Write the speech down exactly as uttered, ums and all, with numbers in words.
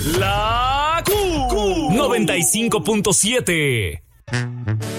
La Q. Q noventa y cinco punto siete.